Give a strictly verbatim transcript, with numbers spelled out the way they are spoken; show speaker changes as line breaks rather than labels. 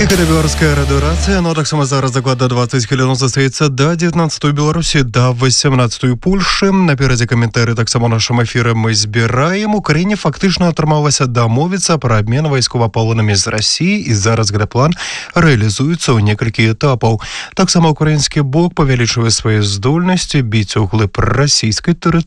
І гэта беларуская радыёрацыя, ну таксама зараз дакладна двадцать хвілін застаецца да девятнадцатой Беларусі, да восемнадцатой Польшы. Наперадзе каментары таксама нашым эфіры мы збіраем. У краіне фактычна атрымалася дамовіцца пра абмен вайсковапалонамі з Расіі, і зараз гэты план рэалізуецца ў некалькі этапаў. Таксама украінскі бок павялічвае свае здольнасці біць углыб расійскай тэрыторыі